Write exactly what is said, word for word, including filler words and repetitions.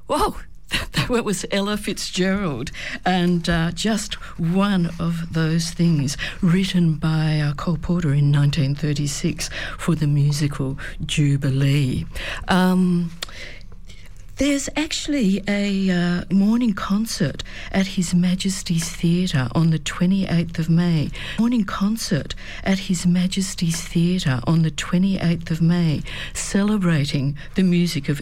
Whoa! That was Ella Fitzgerald, and uh, just one of those things written by uh, Cole Porter in nineteen thirty-six for the musical Jubilee. Um, There's actually a uh, morning concert at His Majesty's Theatre on the twenty-eighth of May. Morning concert at His Majesty's Theatre on the twenty-eighth of May, celebrating the music of